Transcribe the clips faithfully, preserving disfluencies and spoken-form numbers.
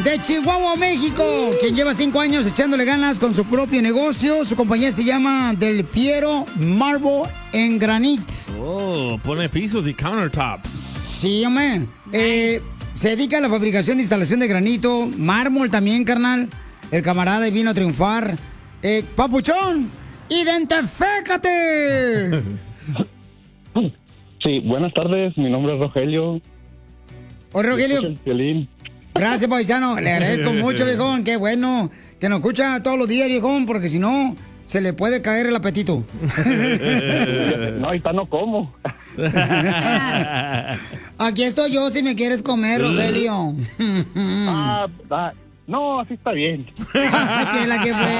de Chihuahua, México, quien lleva cinco años echándole ganas con su propio negocio. Su compañía se llama Del Piero Marble en Granite. Oh, pone pisos y countertops. Sí, hombre. Eh, se dedica a la fabricación de instalación de granito, mármol también, carnal. El camarada vino a triunfar. Eh, Papuchón, ¡identifícate! Sí, buenas tardes, mi nombre es Rogelio. Oye, Rogelio. Gracias, paisano. Le agradezco mucho, viejón. Qué bueno que nos escucha todos los días, viejón, porque si no, se le puede caer el apetito. No, ahorita no como. Aquí estoy yo si me quieres comer, Rogelio. ah, ah, no, así está bien. Chela, ¿qué fue,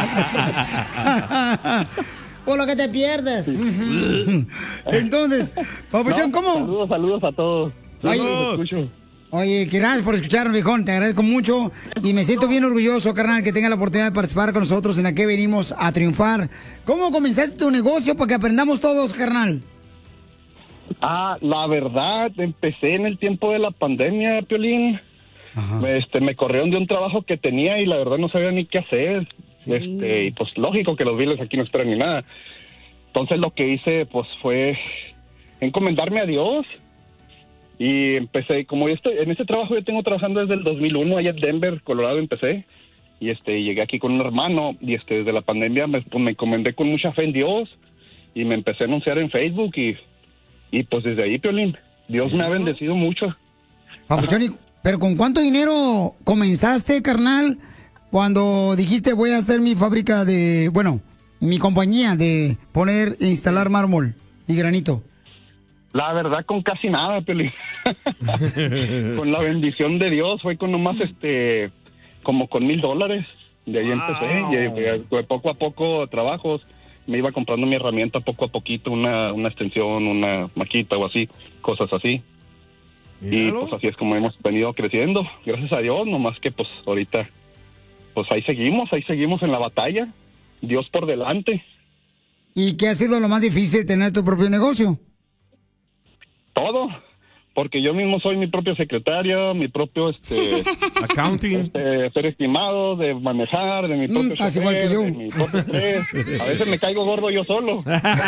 Chela? Por lo que te pierdes. Entonces, Papuchón, no, ¿cómo? Saludos, saludos a todos. Oye, oye, gracias por escucharnos, viejón. Te agradezco mucho y me siento bien orgulloso, carnal, que tenga la oportunidad de participar con nosotros en la que venimos a triunfar. ¿Cómo comenzaste tu negocio para que aprendamos todos, carnal? Ah, la verdad, empecé en el tiempo de la pandemia, Piolín. Este, me corrieron de un trabajo que tenía y la verdad no sabía ni qué hacer. Sí. Este, y pues lógico que los biles aquí no esperan ni nada. Entonces lo que hice pues fue encomendarme a Dios y empecé, como yo estoy en ese trabajo, yo tengo trabajando desde el dos mil uno, allá en Denver, Colorado empecé, y este llegué aquí con un hermano y este desde la pandemia me, pues, me encomendé con mucha fe en Dios y me empecé a anunciar en Facebook y, y pues desde ahí, Piolín, Dios me ha bendecido mucho. Papuchón, ¿pero con cuánto dinero comenzaste, carnal, cuando dijiste voy a hacer mi fábrica de, bueno, mi compañía de poner e instalar mármol y granito? La verdad, con casi nada, Piolín. Con la bendición de Dios, fue con nomás, este, como con mil dólares. De ahí wow. empecé, y, y, poco a poco trabajos, me iba comprando mi herramienta poco a poquito, una, una extensión, una maquita o así, cosas así. Y pues así es como hemos venido creciendo, gracias a Dios, nomás que pues ahorita, pues ahí seguimos, ahí seguimos en la batalla, Dios por delante. ¿Y qué ha sido lo más difícil de tener tu propio negocio? Todo, porque yo mismo soy mi propio secretario, mi propio, este... accounting. Este, ser estimado, de manejar, de mi propio mm, chofer, igual que yo. De mi propio estrés. A veces me caigo gordo yo solo.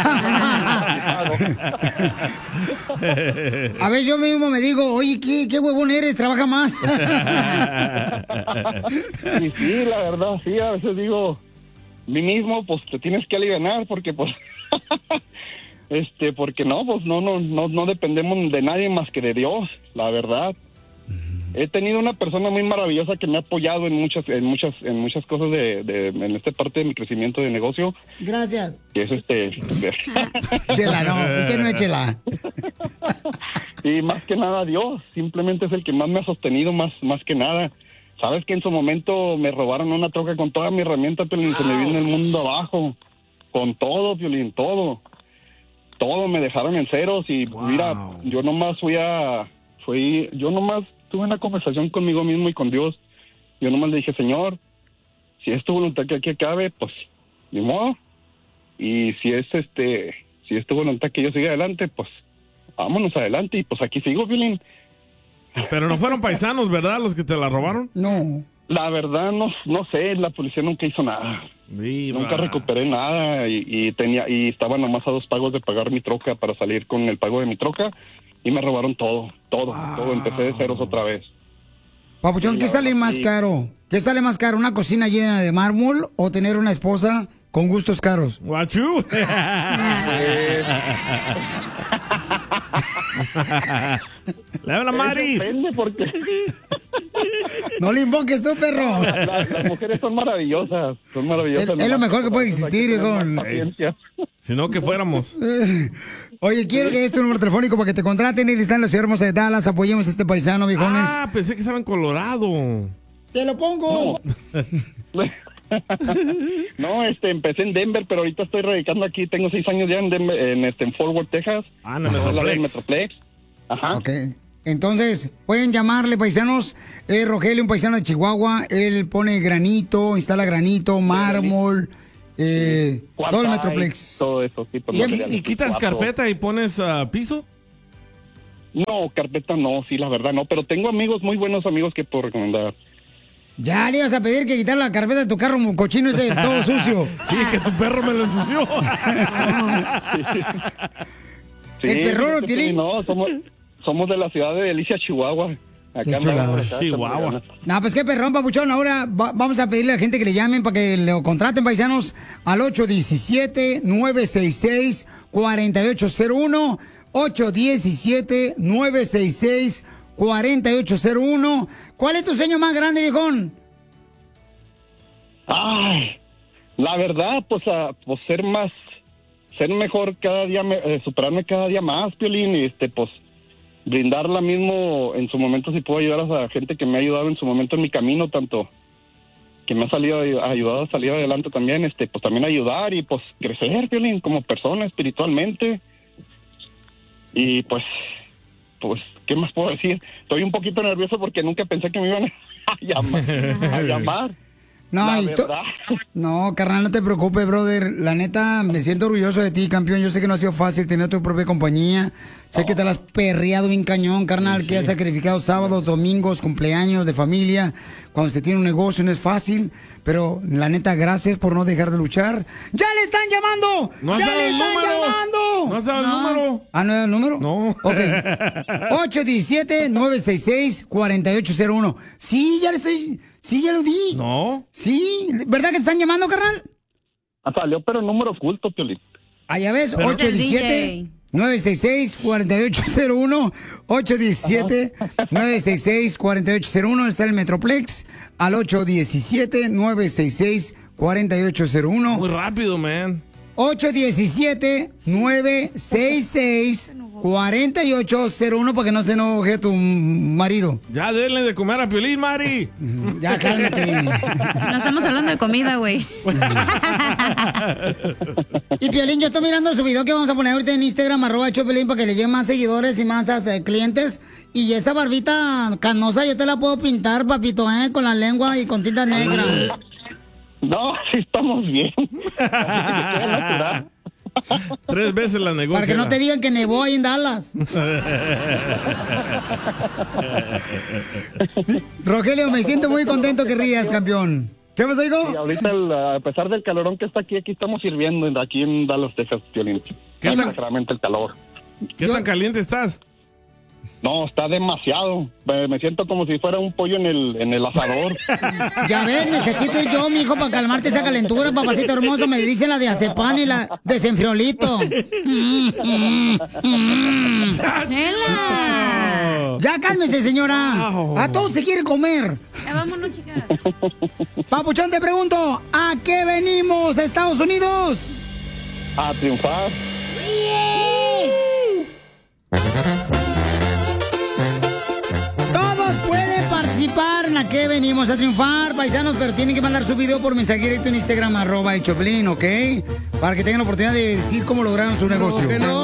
A ver, yo mismo me digo, oye, ¿qué, qué huevón eres? Trabaja más. Y sí, la verdad, sí, a veces digo, mí mismo, pues te tienes que alivianar, porque pues... Este, porque no, pues no, no, no, no dependemos de nadie más que de Dios, la verdad. He tenido una persona muy maravillosa que me ha apoyado en muchas, en muchas, en muchas cosas de, de en esta parte de mi crecimiento de negocio. Gracias. Que es este. Chela, no, usted no es Chela. Y más que nada Dios, simplemente es el que más me ha sostenido, más, más que nada. Sabes que en su momento me robaron una troca con toda mi herramienta, Piolín, wow. Se me vino el mundo abajo, con todo, Piolín, todo. Todo, me dejaron en ceros y wow. Mira, yo nomás fui a, fui, yo nomás tuve una conversación conmigo mismo y con Dios. Yo nomás le dije, Señor, si es tu voluntad que aquí acabe, pues, ni modo. Y si es este, si es tu voluntad que yo siga adelante, pues, vámonos adelante. Y pues aquí sigo, Violín. Pero no fueron paisanos, ¿verdad? Los que te la robaron. No. La verdad, no, no sé, la policía nunca hizo nada. Viva. Nunca recuperé nada y, y tenía y estaba nomás a dos pagos de pagar mi troca para salir con el pago de mi troca y me robaron todo, todo, wow. todo. Empecé de ceros otra vez. Papuchón, ¿qué sale más caro? ¿Qué sale más caro? ¿Una cocina llena de mármol o tener una esposa con gustos caros? ¡Guachú! ¡Le habla Mari! Depende porque... No le invoques tú, perro. La, la, las mujeres son maravillosas, son maravillosas. Es, es lo mejor que puede existir, hijo. Si no, que fuéramos. Oye, quiero que este número telefónico para que te contraten y están en la ciudad hermosa de Dallas. Apoyemos a este paisano, viejones. Ah, pensé que estaba en Colorado. Te lo pongo. No. No, este, empecé en Denver, pero ahorita estoy radicando aquí. Tengo seis años ya en Denver, en, este, en Fort Worth, Texas. Ah, en el Metroplex. Metroplex. Ajá. Ok. Entonces, pueden llamarle, paisanos. Eh, Rogelio, un paisano de Chihuahua. Él pone granito, instala granito, mármol, eh, todo el Metroplex. Todo eso, sí. ¿Y, y, ¿Y quitas cuatro. carpeta y pones uh, piso? No, carpeta no, sí, la verdad no. Pero tengo amigos, muy buenos amigos que puedo recomendar. Ya le ibas a pedir que quitar la carpeta de tu carro cochino ese todo sucio. Sí, que tu perro me lo ensució. Sí, el perro, sí, Piolín. No, somos, somos de la ciudad de Delicia, Chihuahua. Acá chulada. Chihuahua. No, pues qué perrón, papuchón. Ahora va- vamos a pedirle a la gente que le llamen para que lo contraten, paisanos, al ocho uno siete, nueve seis seis, cuatro ocho cero uno. ocho uno siete, nueve seis seis, cuatro ocho cero uno. ¿Cuál es tu sueño más grande, viejón? Ay, la verdad, pues, a, pues ser más, ser mejor cada día, me- eh, superarme cada día más, Piolín, y este, pues, brindar la mismo, en su momento, si puedo ayudar a la gente que me ha ayudado en su momento en mi camino, tanto que me ha salido, ayudado a salir adelante también, este, pues también ayudar y pues crecer, Piolín, como persona, espiritualmente. Y pues, pues, ¿qué más puedo decir? Estoy un poquito nervioso porque nunca pensé que me iban a llamar. A llamar. No, La y to- verdad. no, carnal, no te preocupes, brother. La neta, me siento orgulloso de ti, campeón. Yo sé que no ha sido fácil tener tu propia compañía. Sé que te la has perreado bien cañón, carnal, Sí, que has sí. sacrificado sábados, domingos, cumpleaños de familia. Cuando se tiene un negocio no es fácil. Pero, la neta, gracias por no dejar de luchar. ¡Ya le están llamando! ¿No has ¡Ya dado le el están número? llamando! ¿No has dado el No. número? ¿Ah, no era el número? No. Ok. ocho uno siete, nueve seis seis, cuatro ocho cero uno. Sí, ya le estoy... Sí, ya lo di. No. Sí, ¿verdad que te están llamando, carnal? Ah, salió, pero número oculto, Piolín. Ah, ya ves, Pero- ocho uno siete, nueve seis seis, cuatro ocho cero uno, ocho uno siete, nueve seis seis, cuatro ocho cero uno, está el Metroplex, al ocho uno siete, nueve seis seis, cuatro ocho cero uno, Muy rápido, man. ocho uno siete, nueve seis seis, cuatro ocho cero uno, para que no se enoje tu marido. Ya denle de comer a Piolín, Mari. Ya, cálmate. No estamos hablando de comida, güey. Y Piolín, yo estoy mirando su video que vamos a poner ahorita en Instagram, arroba Chopelín, para que le lleguen más seguidores y más eh, clientes. Y esa barbita canosa yo te la puedo pintar, papito, ¿eh? Con la lengua y con tinta negra. No, sí estamos bien. Tres veces la negocia. Para que no te digan que nevó ahí en Dallas. Rogelio, me siento muy contento que rías, campeón. ¿Qué pasa, Y hijo? ahorita, el- a pesar del calorón que está aquí, aquí estamos sirviendo en- aquí en Dallas, Texas, Piolín. ¿Qué Es tal? Sinceramente el calor. ¿Qué tan caliente estás? No, está demasiado. Me, me siento como si fuera un pollo en el, en el asador. Ya ves, necesito ir yo, mijo, para calmarte esa calentura, papacito hermoso. Me dicen la de azepán y la de senfriolito. Mm, mm, mm. ¡Chela! Ya cálmese, señora. A todos se quiere comer. Ya vámonos, chicas. Papuchón, te pregunto, ¿a qué venimos, Estados Unidos? A triunfar. Todos pueden participar en a qué venimos a triunfar, paisanos, pero tienen que mandar su video por mensaje directo en Instagram, arroba el Choplin, ¿ok? Para que tengan la oportunidad de decir cómo lograron su negocio.